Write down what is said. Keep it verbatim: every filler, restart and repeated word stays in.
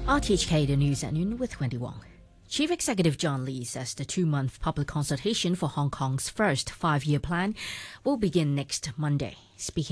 R T H K, the news at noon with Wendy Wong. Chief Executive John Lee says the two-month public consultation for Hong Kong's first five-year plan will begin next Monday. Speaking